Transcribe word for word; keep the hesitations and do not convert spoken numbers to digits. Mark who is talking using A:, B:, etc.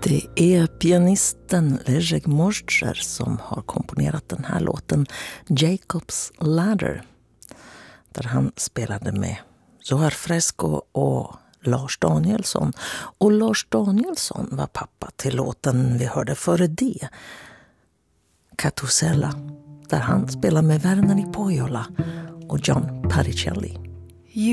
A: Det är pianisten Leszek Moszczer som har komponerat den här låten Jacob's Ladder, där han spelade med Zohar Fresco och Lars Danielsson. Och Lars Danielsson var pappa till låten vi hörde före det, Katusella, där han spelar med Werner i Pohjola och John Paricelli.